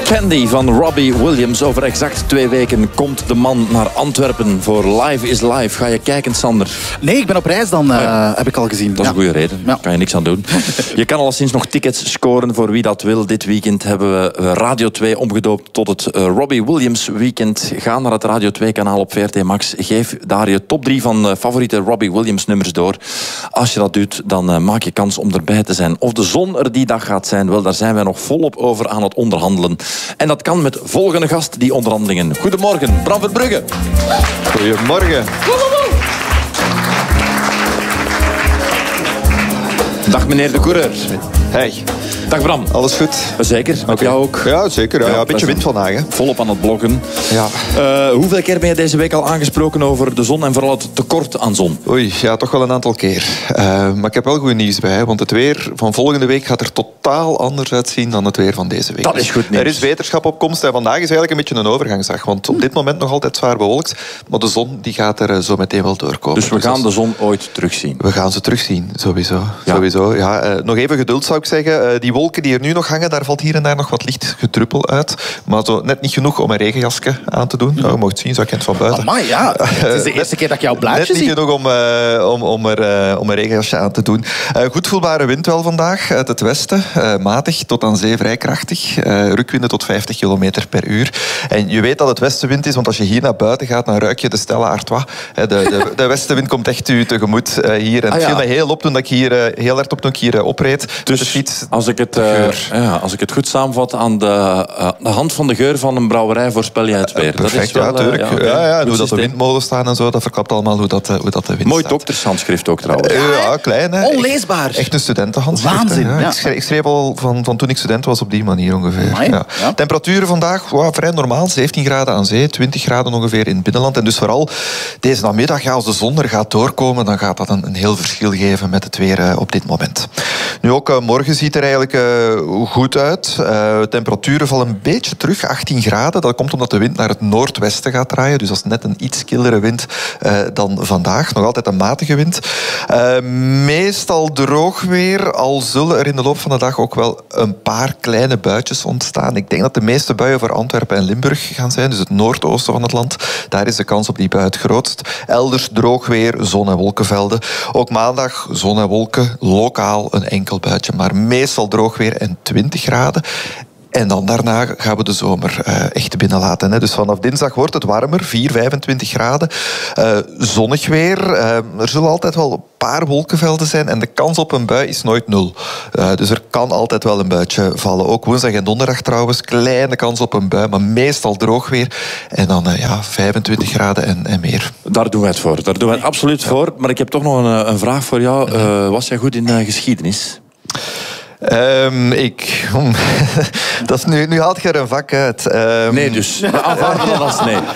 Candy van Robbie Williams. Over exact 2 weken komt de man naar Antwerpen voor Live is Live. Ga je kijken, Sander? Nee, ik ben op reis dan, heb ik al gezien. Dat is een goede reden. Daar kan je niks aan doen. Je kan alleszins nog tickets scoren voor wie dat wil. Dit weekend hebben we Radio 2 omgedoopt tot het Robbie Williams weekend. Ga naar het Radio 2 kanaal op VRT Max. Geef daar je top 3 van favoriete Robbie Williams nummers door. Als je dat doet, dan maak je kans om erbij te zijn. Of de zon er die dag gaat zijn, wel, daar zijn wij nog volop over aan het onderhandelen. En dat kan met volgende gast, die onderhandelingen. Goedemorgen, Bram Verbrugge. Goedemorgen. Dag meneer de coureur. Hey. Dag Bram. Alles goed? Zeker, met jou ook. Ja, zeker. Ja, een beetje wind vandaag. Hè. Volop aan het blokken. Ja. Hoeveel keer ben je deze week al aangesproken over de zon en vooral het tekort aan zon? Oei, ja, toch wel een aantal keer. Maar ik heb wel goed nieuws bij, want het weer van volgende week gaat er totaal anders uitzien dan het weer van deze week. Dat is goed nieuws. Er is wetenschap op komst en vandaag is eigenlijk een beetje een overgangsdag, want op dit moment nog altijd zwaar bewolkt, maar de zon die gaat er zo meteen wel doorkomen. Dus we gaan de zon ooit terugzien? We gaan ze terugzien, sowieso. Ja. Sowieso. Ja, nog even geduld zou ik zeggen. Die wolken die er nu nog hangen, daar valt hier en daar nog wat licht gedruppel uit. Maar zo net niet genoeg om een regenjasje aan te doen. Ja, je mag het zien, zo kent van buiten. Amai, ja. Het is de eerste keer dat ik jouw blaadje zie. Net niet genoeg om een regenjasje aan te doen. Goed voelbare wind wel vandaag uit het westen. Matig tot aan zee vrij krachtig. Rukwinden tot 50 km per uur. En je weet dat het westenwind is, want als je hier naar buiten gaat, dan ruik je de Stella Artois. De westenwind komt echt u tegemoet hier. En het viel me heel op toen ik heel hard op toen ik hier opreed. Dus de fiets, als ik het goed samenvat, aan de hand van de geur van een brouwerij voorspel jij het weer. Perfect, dat is wel, ja, tuurlijk. Ja, hoe dat de windmolens staan en zo, dat verklapt allemaal hoe dat de wind Mooi staat. doktershandschrift ook trouwens. Ja, klein. Hè. Onleesbaar. Echt een studentenhandschrift. Waanzin. Hè. Ja. Ik schreef al van toen ik student was op die manier ongeveer. Amai, ja. ja. Temperaturen vandaag, vrij normaal. 17 graden aan zee, 20 graden ongeveer in het binnenland. En dus vooral deze namiddag, als de zon er gaat doorkomen, dan gaat dat een heel verschil geven met het weer op dit moment. Nu ook morgen ziet er eigenlijk goed uit. Temperaturen vallen een beetje terug, 18 graden. Dat komt omdat de wind naar het noordwesten gaat draaien. Dus dat is net een iets killere wind dan vandaag. Nog altijd een matige wind. Meestal droog weer, al zullen er in de loop van de dag ook wel een paar kleine buitjes ontstaan. Ik denk dat de meeste buien voor Antwerpen en Limburg gaan zijn. Dus het noordoosten van het land. Daar is de kans op die bui het grootst. Elders droog weer, zon- en wolkenvelden. Ook maandag zon en wolken, lokaal een enkel buitje. Maar meestal droog weer en 20 graden. En dan daarna gaan we de zomer echt binnenlaten. Hè. Dus vanaf dinsdag wordt het warmer, 4, 25 graden. Zonnig weer. Er zullen altijd wel een paar wolkenvelden zijn. En de kans op een bui is nooit 0. Dus er kan altijd wel een buitje vallen. Ook woensdag en donderdag trouwens. Kleine kans op een bui, maar meestal droog weer. En dan 25 graden en meer. Daar doen wij het voor. Daar doen wij het absoluut voor. Maar ik heb toch nog een vraag voor jou. Was jij goed in geschiedenis? Dat is nu haalt je er een vak uit. Nee, dus. We aanvaarden dat als nee.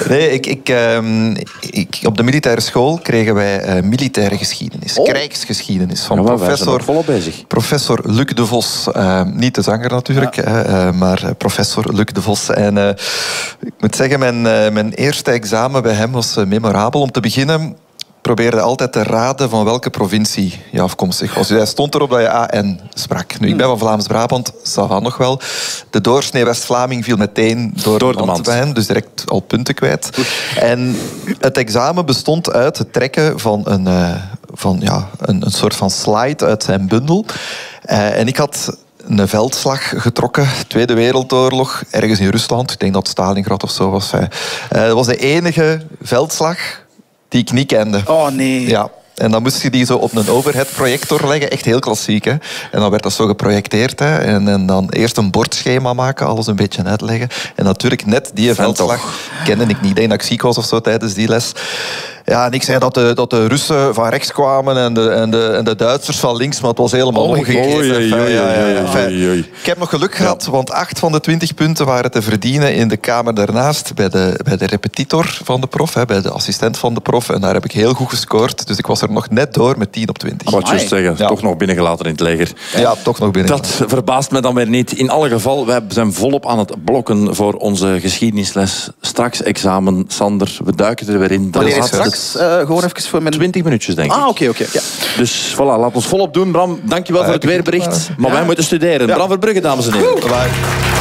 Nee, op de militaire school kregen wij militaire geschiedenis. Krijgsgeschiedenis van volop bezig. Professor Luc de Vos. Niet de zanger natuurlijk, maar professor Luc de Vos. En ik moet zeggen, mijn eerste examen bij hem was memorabel. Om te beginnen probeerde altijd te raden van welke provincie je afkomstig was. Hij stond erop dat je AN sprak. Nu, ik ben van Vlaams-Brabant, ça va nog wel. De doorsnee West-Vlaming viel meteen door de mand bij hem, dus direct al punten kwijt. En het examen bestond uit het trekken van een soort van slide uit zijn bundel. En ik had een veldslag getrokken, Tweede Wereldoorlog, ergens in Rusland. Ik denk dat het Stalingrad of zo was. Dat was de enige veldslag die ik niet kende. Oh nee. Ja. En dan moest je die zo op een overhead-projector leggen. Echt heel klassiek. Hè? En dan werd dat zo geprojecteerd. Hè? En dan eerst een bordschema maken, alles een beetje uitleggen. En natuurlijk net die veldslag kende ik niet. Ik denk dat ik ziek was of zo tijdens die les. Ja, en ik zei dat de Russen van rechts kwamen en de Duitsers van links, maar het was helemaal omgekeerd. Ik heb nog geluk gehad, want 8 van de 20 punten waren te verdienen in de kamer daarnaast, bij de repetitor van de prof, bij de assistent van de prof. En daar heb ik heel goed gescoord. Dus ik was er nog net door met 10 op 20. Wat je zeggen, toch nog binnengelaten in het leger. Ja, toch nog binnengelaten. Dat verbaast me dan weer niet. In alle geval, wij zijn volop aan het blokken voor onze geschiedenisles. Straks examen, Sander, we duiken er weer in. Wanneer is straks? Gewoon even voor mijn... 20 minuutjes, denk ik. Ah, oké. Ja. Dus voilà, laat ons volop doen, Bram. Dankjewel voor het weerbericht. Maar wij moeten studeren. Ja. Bram Verbrugge, dames en heren. Bye.